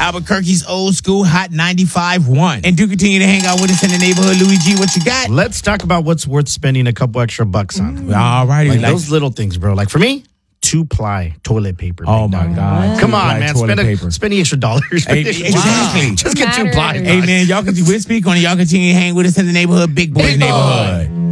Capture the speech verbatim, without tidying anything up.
Albuquerque's old school hot ninety-five point one. And do continue to hang out with us in the neighborhood. Louis G, what you got? Let's talk about what's worth spending a couple extra bucks on. Mm. All righty. Like like, those little things, bro. Like for me, two-ply toilet paper. Oh, my God. Come on, man. Spend, Spend, a, spend the extra dollars. Hey, exactly. Just get two-ply. Hey, man, y'all can, we'll speak on it. Y'all continue to hang with us in the neighborhood. Big Boys Neighborhood.